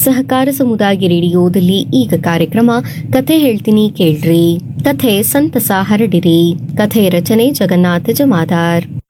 ಸಹಕಾರ ಸಮುದಾಯ ರೇಡಿಯೋದಲ್ಲಿ ಈಗ ಕಾರ್ಯಕ್ರಮ ಕಥೆ ಹೇಳ್ತೀನಿ ಕೇಳ್ರಿ. ಕಥೆ ಸಂತಸ ಹರಡಿರಿ. ಕಥೆ ರಚನೆ ಜಗನ್ನಾಥ ಜಮಾದಾರ್.